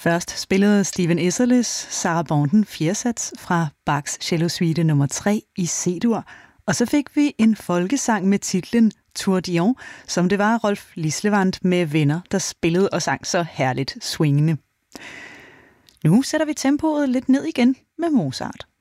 Først spillede Stephen Easerlys Sarah Bonden 4. sats fra Bachs cello suite nummer 3 i C-dur, og så fik vi en folkesang med titlen Tourbillon, som det var Rolf Lislevand med venner, der spillede og sang så herligt swingende. Nu sætter vi tempoet lidt ned igen med Mozart.